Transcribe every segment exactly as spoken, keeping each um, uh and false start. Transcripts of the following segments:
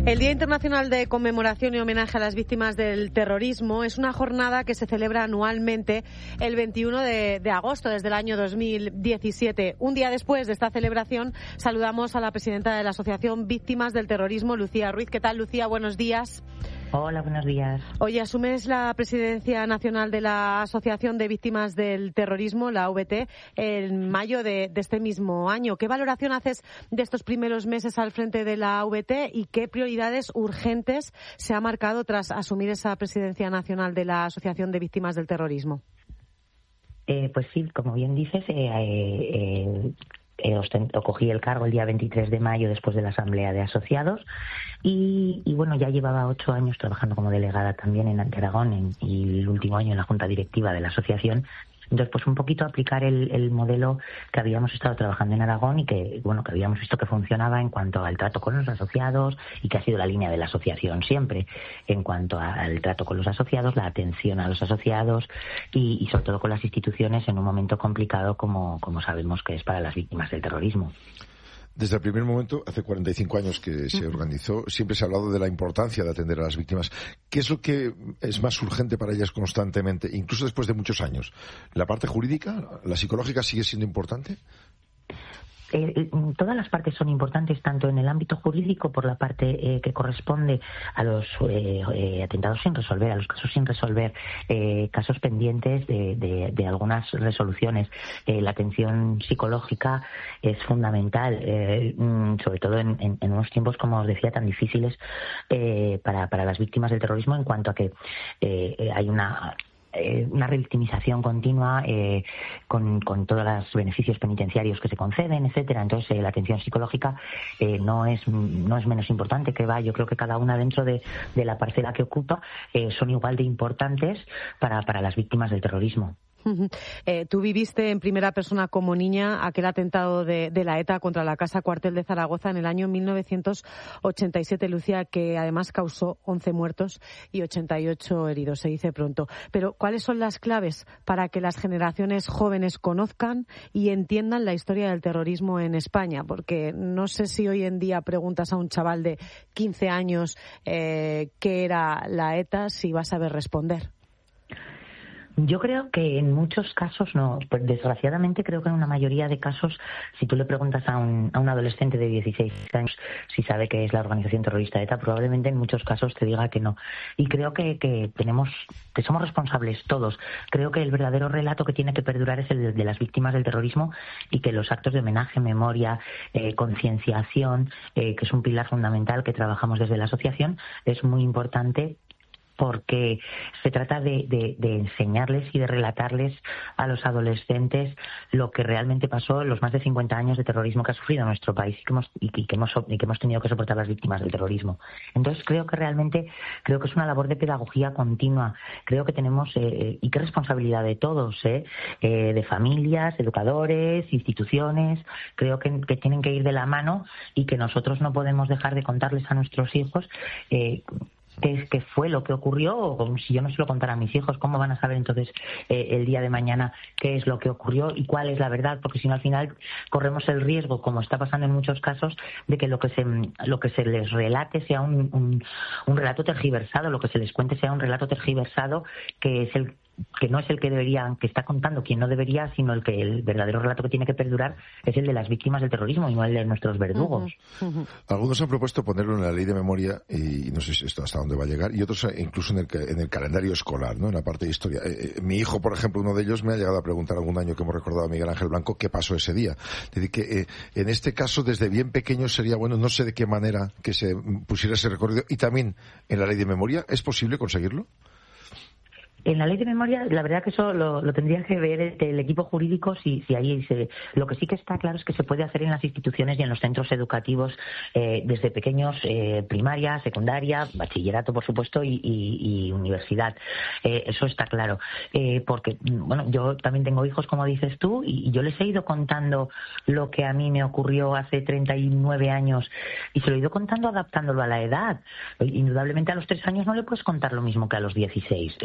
El Día Internacional de Conmemoración y Homenaje a las Víctimas del Terrorismo es una jornada que se celebra anualmente el veintiuno de, de agosto desde el año dos mil diecisiete. Un día después de esta celebración saludamos a la presidenta de la Asociación Víctimas del Terrorismo, Lucía Ruiz. ¿Qué tal, Lucía? Buenos días. Hola, buenos días. Oye, asumes la presidencia nacional de la Asociación de Víctimas del Terrorismo, la A V T, en mayo de, de este mismo año. ¿Qué valoración haces de estos primeros meses al frente de la A V T y qué prioridades urgentes se ha marcado tras asumir esa presidencia nacional de la Asociación de Víctimas del Terrorismo? Eh, pues sí, como bien dices, eh, eh, eh, ostento, cogí el cargo el día veintitrés de mayo después de la Asamblea de Asociados y, y bueno, ya llevaba ocho años trabajando como delegada también en Aragón en, y el último año en la Junta Directiva de la Asociación. Entonces, pues un poquito aplicar el, el modelo que habíamos estado trabajando en Aragón y que, bueno, que habíamos visto que funcionaba en cuanto al trato con los asociados y que ha sido la línea de la asociación siempre en cuanto al trato con los asociados, la atención a los asociados y, y sobre todo con las instituciones en un momento complicado como, como sabemos que es para las víctimas del terrorismo. Desde el primer momento, hace cuarenta y cinco años que se organizó, siempre se ha hablado de la importancia de atender a las víctimas. ¿Qué es lo que es más urgente para ellas constantemente, incluso después de muchos años? ¿La parte jurídica, la psicológica sigue siendo importante? Eh, todas las partes son importantes, tanto en el ámbito jurídico por la parte eh, que corresponde a los eh, eh, atentados sin resolver, a los casos sin resolver, eh, casos pendientes de, de, de algunas resoluciones. Eh, la atención psicológica es fundamental, eh, sobre todo en, en, en unos tiempos, como os decía, tan difíciles eh, para, para las víctimas del terrorismo, en cuanto a que eh, hay una... una revictimización continua eh, con, con todos los beneficios penitenciarios que se conceden, etcétera. Entonces eh, la atención psicológica eh, no es no es menos importante, que va, yo creo que cada una dentro de, de la parcela que ocupa eh, son igual de importantes para, para las víctimas del terrorismo. Eh, tú viviste en primera persona como niña aquel atentado de, de la ETA contra la Casa Cuartel de Zaragoza en el año mil novecientos ochenta y siete, Lucía, que además causó once muertos y ochenta y ocho heridos, se dice pronto. Pero, ¿cuáles son las claves para que las generaciones jóvenes conozcan y entiendan la historia del terrorismo en España? Porque no sé si hoy en día preguntas a un chaval de quince años eh, qué era la ETA, si va a saber responder. Yo creo que en muchos casos no. Pues desgraciadamente creo que en una mayoría de casos, si tú le preguntas a un, a un adolescente de dieciséis años si sabe qué es la organización terrorista ETA, probablemente en muchos casos te diga que no. Y creo que, que tenemos, que somos responsables todos. Creo que el verdadero relato que tiene que perdurar es el de, de las víctimas del terrorismo y que los actos de homenaje, memoria, eh, concienciación, eh, que es un pilar fundamental que trabajamos desde la asociación, es muy importante, porque se trata de, de, de enseñarles y de relatarles a los adolescentes lo que realmente pasó en los más de cincuenta años de terrorismo que ha sufrido nuestro país y que hemos, y que hemos, y que hemos tenido que soportar las víctimas del terrorismo. Entonces creo que realmente creo que es una labor de pedagogía continua. Creo que tenemos, eh, y qué responsabilidad de todos, eh, eh, de familias, educadores, instituciones. Creo que, que tienen que ir de la mano y que nosotros no podemos dejar de contarles a nuestros hijos eh, qué, qué fue lo que ocurrió, o si yo no se lo contara a mis hijos, ¿cómo van a saber entonces eh, el día de mañana qué es lo que ocurrió y cuál es la verdad? Porque si no, al final corremos el riesgo, como está pasando en muchos casos, de que lo que se lo que se les relate sea un, un, un relato tergiversado, lo que se les cuente sea un relato tergiversado, que es el que no es el que debería, que está contando quien no debería, sino el que el verdadero relato que tiene que perdurar es el de las víctimas del terrorismo y no el de nuestros verdugos. Uh-huh, uh-huh. Algunos han propuesto ponerlo en la ley de memoria y no sé si esto hasta dónde va a llegar, y otros incluso en el, en el calendario escolar, ¿no? En la parte de historia. Eh, eh, mi hijo, por ejemplo, uno de ellos me ha llegado a preguntar algún año que hemos recordado a Miguel Ángel Blanco qué pasó ese día. Es decir, que eh, en este caso desde bien pequeño sería bueno, no sé de qué manera que se pusiera ese recorrido, y también en la ley de memoria. ¿Es posible conseguirlo? En la ley de memoria, la verdad que eso lo, lo tendría que ver el, el equipo jurídico, si, si ahí se... Lo que sí que está claro es que se puede hacer en las instituciones y en los centros educativos eh, desde pequeños, eh, primaria, secundaria, bachillerato, por supuesto, y, y, y universidad. Eh, eso está claro. Eh, porque, bueno, yo también tengo hijos, como dices tú, y, y yo les he ido contando lo que a mí me ocurrió hace treinta y nueve años, y se lo he ido contando adaptándolo a la edad. Indudablemente a los tres años no le puedes contar lo mismo que a los dieciséis. Eso claro, está claro.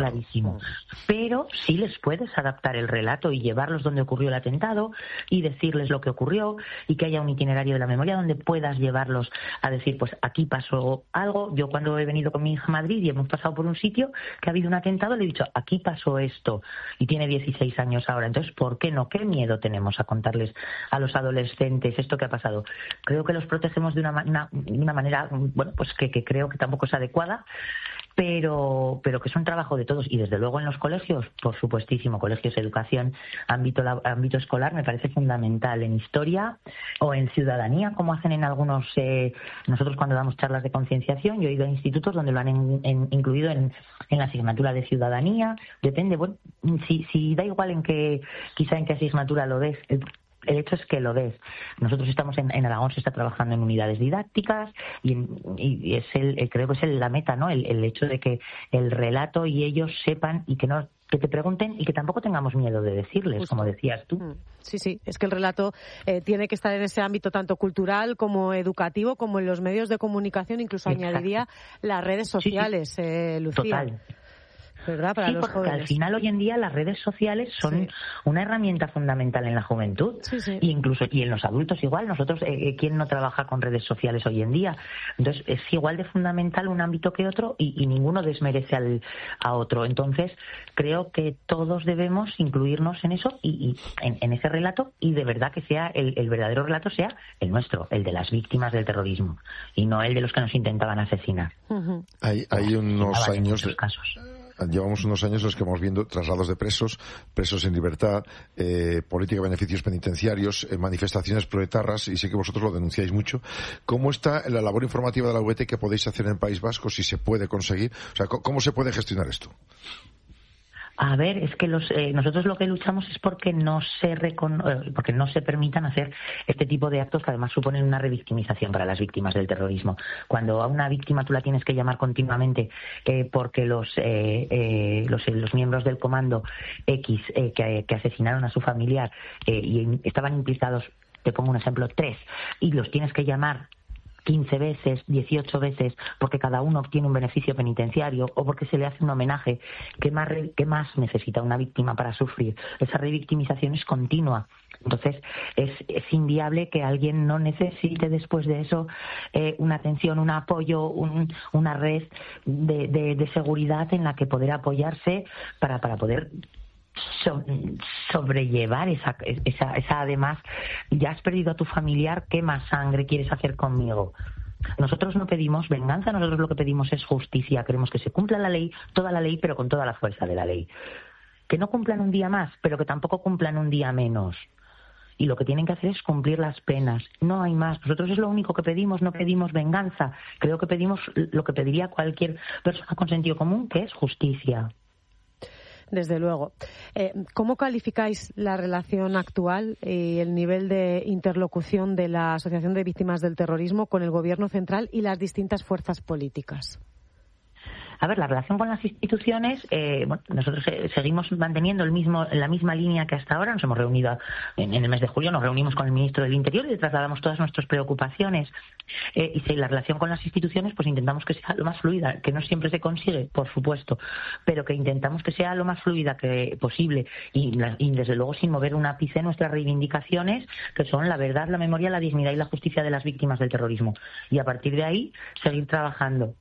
clarísimo. Pero sí les puedes adaptar el relato y llevarlos donde ocurrió el atentado y decirles lo que ocurrió y que haya un itinerario de la memoria donde puedas llevarlos a decir, pues aquí pasó algo. Yo cuando he venido con mi hija a Madrid y hemos pasado por un sitio que ha habido un atentado, le he dicho, aquí pasó esto, y tiene dieciséis años ahora. Entonces, ¿por qué no? ¿Qué miedo tenemos a contarles a los adolescentes esto que ha pasado? Creo que los protegemos de una, una, de una manera, bueno, pues que, que creo que tampoco es adecuada, pero pero que es un trabajo de todos. Y desde luego en los colegios, por supuestísimo, colegios, educación, ámbito ámbito escolar, me parece fundamental. En historia o en ciudadanía, como hacen en algunos, eh, nosotros cuando damos charlas de concienciación, yo he ido a institutos donde lo han en, en, incluido en, en la asignatura de ciudadanía. Depende, bueno, si, si da igual en qué, quizá en qué asignatura lo des. El hecho es que lo des. Nosotros estamos en, en Aragón, se está trabajando en unidades didácticas y, y es el, creo que es el, la meta, ¿no? El, el hecho de que el relato y ellos sepan y que no que te pregunten y que tampoco tengamos miedo de decirles, Justo. Como decías tú. Sí, sí, es que el relato eh, tiene que estar en ese ámbito tanto cultural como educativo, como en los medios de comunicación, incluso Exacto. añadiría las redes sociales, sí, sí. Eh, Lucía. Total. ¿Verdad? Para sí, los porque jóvenes. Al final hoy en día las redes sociales son sí. una herramienta fundamental en la juventud sí, sí. y incluso y en los adultos igual. Nosotros, eh, ¿quién no trabaja con redes sociales hoy en día? Entonces es igual de fundamental un ámbito que otro y, y ninguno desmerece al, a otro. Entonces creo que todos debemos incluirnos en eso y, y en, en ese relato y de verdad que sea el, el verdadero relato sea el nuestro, el de las víctimas del terrorismo y no el de los que nos intentaban asesinar. Uh-huh. Hay, hay unos años de... casos. Llevamos unos años en los que vamos viendo traslados de presos, presos en libertad, eh, política de beneficios penitenciarios, eh, manifestaciones proetarras, y sé que vosotros lo denunciáis mucho. ¿Cómo está la labor informativa de la U V T que podéis hacer en el País Vasco, si se puede conseguir? O sea, ¿cómo se puede gestionar esto? A ver, es que los, eh, nosotros lo que luchamos es porque no se recono- porque no se permitan hacer este tipo de actos que además suponen una revictimización para las víctimas del terrorismo. Cuando a una víctima tú la tienes que llamar continuamente eh, porque los, eh, eh, los los miembros del comando X eh, que, que asesinaron a su familiar eh, y estaban implicados, te pongo un ejemplo, tres, y los tienes que llamar quince veces, dieciocho veces, porque cada uno obtiene un beneficio penitenciario o porque se le hace un homenaje, ¿qué más, re, qué más necesita una víctima para sufrir? Esa revictimización es continua. Entonces, es, es inviable que alguien no necesite después de eso eh, una atención, un apoyo, un, una red de, de, de seguridad en la que poder apoyarse para, para poder So, sobrellevar esa, esa, esa además, ya has perdido a tu familiar, ¿qué más sangre quieres hacer conmigo? Nosotros no pedimos venganza, nosotros lo que pedimos es justicia. Queremos que se cumpla la ley, toda la ley, pero con toda la fuerza de la ley. Que no cumplan un día más, pero que tampoco cumplan un día menos. Y lo que tienen que hacer es cumplir las penas. No hay más. Nosotros es lo único que pedimos, no pedimos venganza. Creo que pedimos lo que pediría cualquier persona con sentido común, que es justicia. Desde luego. Eh, ¿Cómo calificáis la relación actual y el nivel de interlocución de la Asociación de Víctimas del Terrorismo con el Gobierno central y las distintas fuerzas políticas? A ver, la relación con las instituciones, eh, bueno, nosotros eh, seguimos manteniendo el mismo, la misma línea que hasta ahora. Nos hemos reunido en, en el mes de julio, nos reunimos con el ministro del Interior y le trasladamos todas nuestras preocupaciones. Eh, y si la relación con las instituciones, pues intentamos que sea lo más fluida, que no siempre se consigue, por supuesto, pero que intentamos que sea lo más fluida que posible y, y desde luego sin mover un ápice nuestras reivindicaciones, que son la verdad, la memoria, la dignidad y la justicia de las víctimas del terrorismo. Y a partir de ahí, seguir trabajando.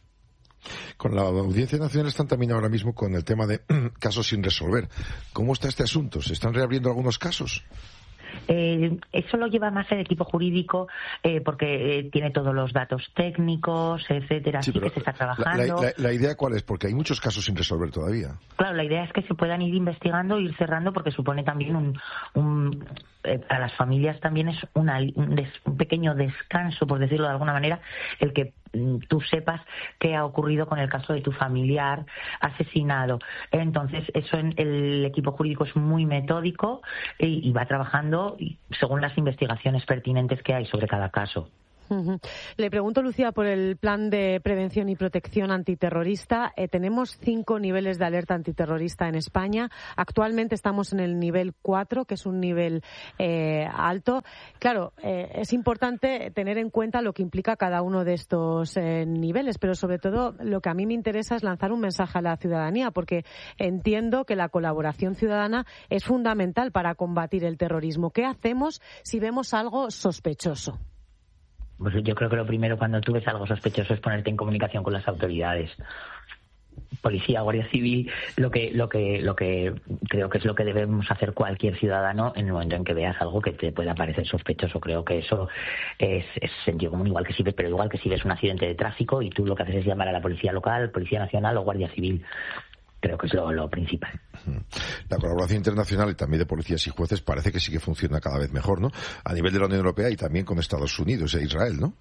Con la Audiencia Nacional están también ahora mismo con el tema de casos sin resolver. ¿Cómo está este asunto? ¿Se están reabriendo algunos casos? Eh, eso lo lleva más el equipo jurídico eh, porque eh, tiene todos los datos técnicos, etcétera, sí, así que se está trabajando. La, la, la idea cuál es, porque hay muchos casos sin resolver todavía. Claro, la idea es que se puedan ir investigando, ir cerrando, porque supone también un, un eh, para las familias también es una, un, des, un pequeño descanso, por decirlo de alguna manera, el que tú sepas qué ha ocurrido con el caso de tu familiar asesinado. Entonces, eso en el equipo jurídico es muy metódico y, y va trabajando según las investigaciones pertinentes que hay sobre cada caso. Uh-huh. Le pregunto, Lucía, por el plan de prevención y protección antiterrorista. Eh, tenemos cinco niveles de alerta antiterrorista en España. Actualmente estamos en el nivel cuatro, que es un nivel eh, alto. Claro, eh, es importante tener en cuenta lo que implica cada uno de estos eh, niveles, pero sobre todo lo que a mí me interesa es lanzar un mensaje a la ciudadanía, porque entiendo que la colaboración ciudadana es fundamental para combatir el terrorismo. ¿Qué hacemos si vemos algo sospechoso? Pues yo creo que lo primero cuando tú ves algo sospechoso es ponerte en comunicación con las autoridades. Policía, Guardia Civil, lo que lo que lo que creo que es lo que debemos hacer cualquier ciudadano en el momento en que veas algo que te pueda parecer sospechoso. Creo que eso es, es sentido común, igual que si ves, pero igual que si ves un accidente de tráfico y tú lo que haces es llamar a la Policía Local, Policía Nacional o Guardia Civil. Creo que es lo, lo principal. La colaboración internacional y también de policías y jueces parece que sí que funciona cada vez mejor, ¿no? A nivel de la Unión Europea y también con Estados Unidos e Israel, ¿no?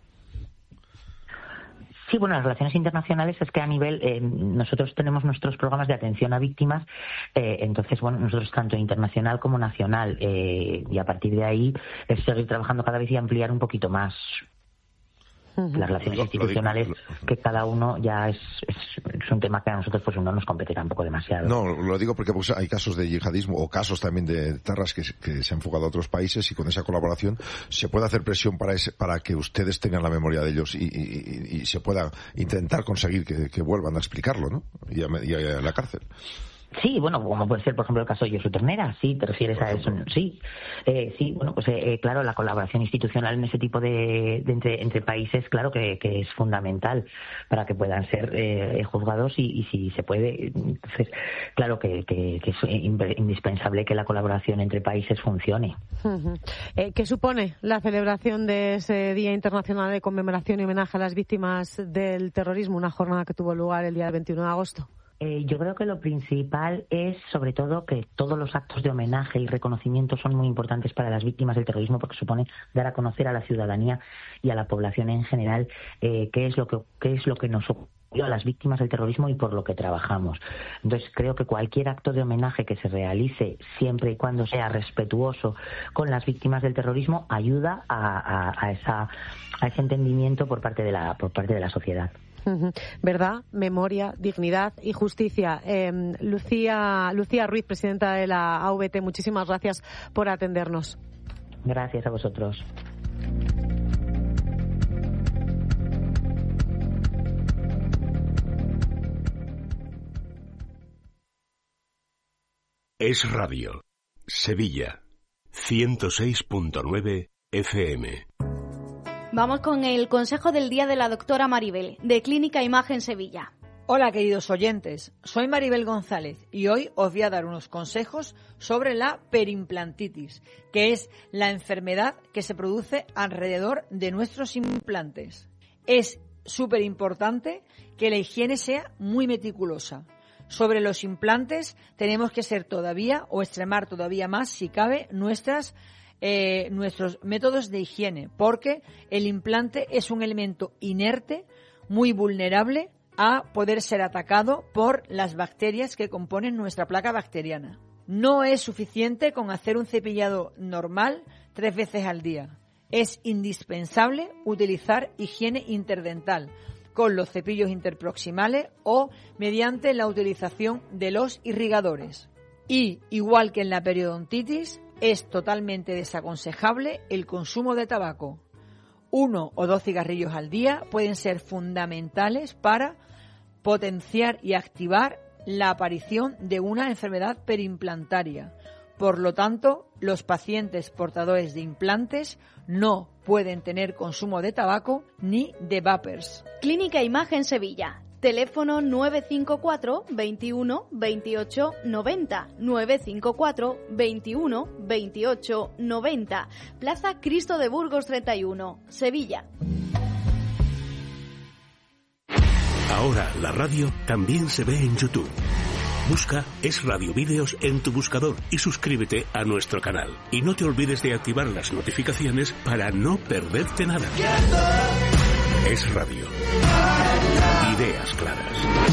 Sí, bueno, las relaciones internacionales es que a nivel, eh, nosotros tenemos nuestros programas de atención a víctimas, eh, entonces, bueno, nosotros tanto internacional como nacional, eh, y a partir de ahí es seguir trabajando cada vez y ampliar un poquito más las relaciones lo, institucionales, lo digo, lo... que cada uno ya es, es, es un tema que a nosotros pues no nos compete tampoco demasiado. No, lo digo porque pues, hay casos de yihadismo o casos también de terras que, que se han fugado a otros países y con esa colaboración se puede hacer presión para ese, para que ustedes tengan la memoria de ellos y, y, y, y se pueda intentar conseguir que, que vuelvan a explicarlo, ¿no? Y a, y a la cárcel. Sí, bueno, como puede ser, por ejemplo, el caso de Josu Ternera, sí, te refieres a eso, sí, eh, sí, bueno, pues eh, claro, la colaboración institucional en ese tipo de, de entre, entre países, claro que, que es fundamental para que puedan ser eh, juzgados y, y si se puede, entonces, claro que, que, que es indispensable que la colaboración entre países funcione. Uh-huh. Eh, ¿Qué supone la celebración de ese Día Internacional de Conmemoración y Homenaje a las Víctimas del Terrorismo, una jornada que tuvo lugar el día veintiuno de agosto? Eh, yo creo que lo principal es, sobre todo, que todos los actos de homenaje y reconocimiento son muy importantes para las víctimas del terrorismo porque supone dar a conocer a la ciudadanía y a la población en general eh, qué es lo que qué es lo que nos ocurrió a las víctimas del terrorismo y por lo que trabajamos. Entonces, creo que cualquier acto de homenaje que se realice, siempre y cuando sea respetuoso con las víctimas del terrorismo, ayuda a, a, a, esa, a ese entendimiento por parte de la por parte de la sociedad. Verdad, memoria, dignidad y justicia. Eh, Lucía, Lucía Ruiz, presidenta de la A V T, muchísimas gracias por atendernos. Gracias a vosotros. Es Radio, Sevilla, ciento seis punto nueve F M. Vamos con el consejo del día de la doctora Maribel, de Clínica Imagen Sevilla. Hola, queridos oyentes. Soy Maribel González y hoy os voy a dar unos consejos sobre la perimplantitis, que es la enfermedad que se produce alrededor de nuestros implantes. Es súper importante que la higiene sea muy meticulosa. Sobre los implantes tenemos que ser todavía o extremar todavía más, si cabe, nuestras Eh, nuestros métodos de higiene, porque el implante es un elemento inerte, muy vulnerable a poder ser atacado por las bacterias que componen nuestra placa bacteriana. No es suficiente con hacer un cepillado normal tres veces al día. Es indispensable utilizar higiene interdental con los cepillos interproximales o mediante la utilización de los irrigadores. Y, igual que en la periodontitis, es totalmente desaconsejable el consumo de tabaco. Uno o dos cigarrillos al día pueden ser fundamentales para potenciar y activar la aparición de una enfermedad perimplantaria. Por lo tanto, los pacientes portadores de implantes no pueden tener consumo de tabaco ni de vapers. Clínica Imagen Sevilla. Teléfono nueve cinco cuatro, veintiuno, veintiocho, noventa, nueve cinco cuatro, veintiuno, veintiocho, noventa. Plaza Cristo de Burgos treinta y uno, Sevilla. Ahora la radio también se ve en YouTube. Busca Es Radio Vídeos en tu buscador y suscríbete a nuestro canal. Y no te olvides de activar las notificaciones para no perderte nada. Es Radio. Ideas claras.